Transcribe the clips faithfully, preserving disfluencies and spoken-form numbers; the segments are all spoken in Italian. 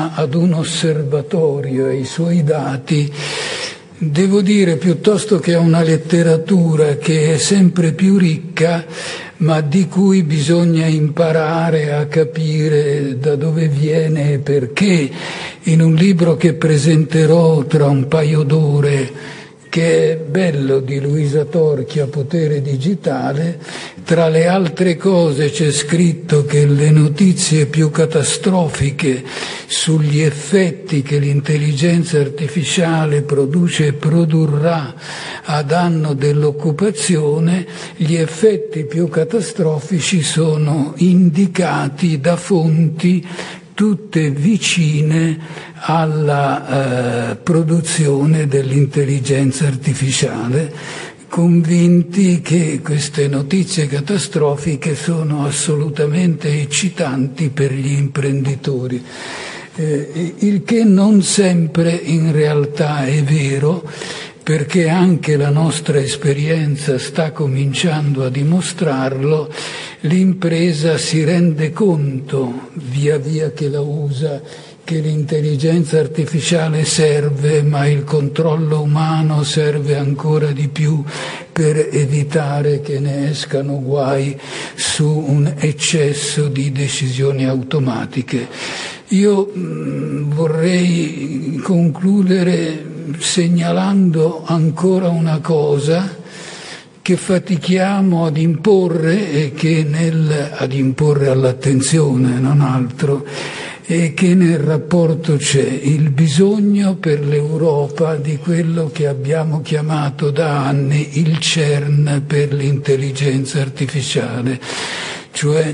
ad un osservatorio e ai suoi dati, devo dire piuttosto che a una letteratura che è sempre più ricca, ma di cui bisogna imparare a capire da dove viene e perché. In un libro che presenterò tra un paio d'ore, che è bello, di Luisa Torchia, Potere digitale, tra le altre cose c'è scritto che le notizie più catastrofiche sugli effetti che l'intelligenza artificiale produce e produrrà a danno dell'occupazione, gli effetti più catastrofici sono indicati da fonti tutte vicine alla eh, produzione dell'intelligenza artificiale, convinti che queste notizie catastrofiche sono assolutamente eccitanti per gli imprenditori, eh, il che non sempre in realtà è vero, perché anche la nostra esperienza sta cominciando a dimostrarlo. L'impresa si rende conto, via via che la usa, che l'intelligenza artificiale serve, ma il controllo umano serve ancora di più per evitare che ne escano guai su un eccesso di decisioni automatiche. Io mh, vorrei concludere segnalando ancora una cosa che fatichiamo ad imporre e che nel, ad imporre all'attenzione, non altro, e che nel rapporto c'è il bisogno per l'Europa di quello che abbiamo chiamato da anni il CERN per l'intelligenza artificiale, cioè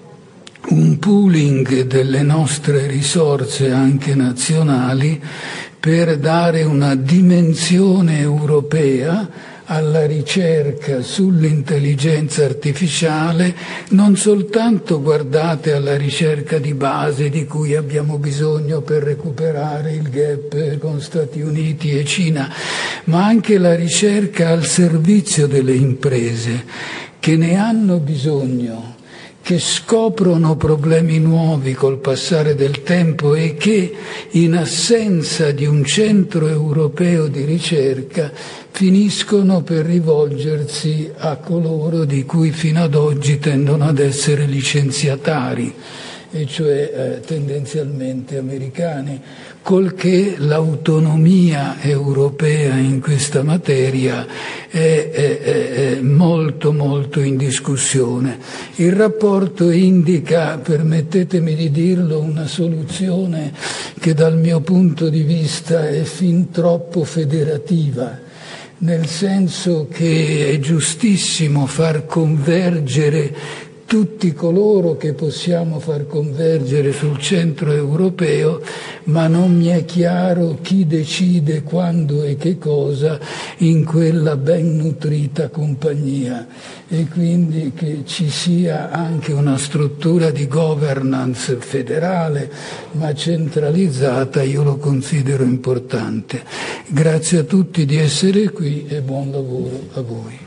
un pooling delle nostre risorse anche nazionali per dare una dimensione europea alla ricerca sull'intelligenza artificiale, non soltanto guardate alla ricerca di base di cui abbiamo bisogno per recuperare il gap con Stati Uniti e Cina, ma anche la ricerca al servizio delle imprese che ne hanno bisogno, che scoprono problemi nuovi col passare del tempo e che, in assenza di un centro europeo di ricerca, finiscono per rivolgersi a coloro di cui fino ad oggi tendono ad essere licenziatari, e cioè eh, tendenzialmente americani, col che l'autonomia europea in questa materia è, è, è molto molto in discussione. Il rapporto indica, permettetemi di dirlo, una soluzione che dal mio punto di vista è fin troppo federativa, nel senso che è giustissimo far convergere tutti coloro che possiamo far convergere sul centro europeo, ma non mi è chiaro chi decide quando e che cosa in quella ben nutrita compagnia, e quindi che ci sia anche una struttura di governance federale ma centralizzata, io lo considero importante. Grazie a tutti di essere qui e buon lavoro a voi.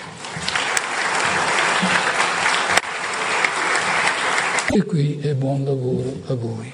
E qui e buon lavoro a voi.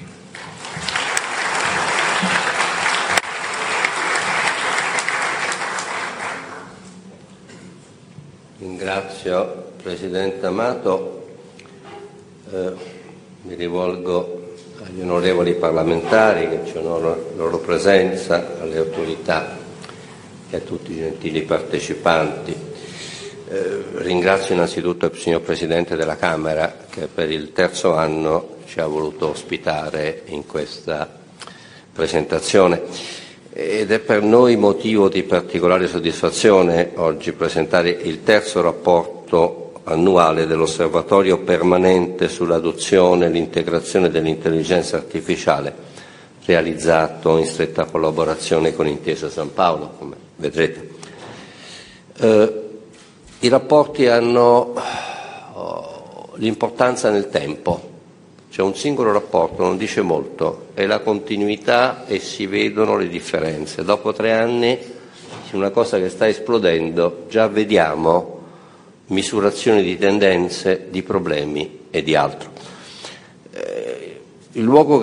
Ringrazio Presidente Amato, eh, mi rivolgo agli onorevoli parlamentari che ci onorano la loro presenza, alle autorità e a tutti i gentili partecipanti. Eh, ringrazio innanzitutto il signor Presidente della Camera che per il terzo anno ci ha voluto ospitare in questa presentazione, ed è per noi motivo di particolare soddisfazione oggi presentare il terzo rapporto annuale dell'Osservatorio permanente sull'adozione e l'integrazione dell'intelligenza artificiale, realizzato in stretta collaborazione con Intesa San Paolo, come vedrete. Eh, I rapporti hanno oh, l'importanza nel tempo, cioè un singolo rapporto non dice molto, è la continuità e si vedono le differenze. Dopo tre anni, su una cosa che sta esplodendo, già vediamo misurazioni di tendenze, di problemi e di altro. Eh, il luogo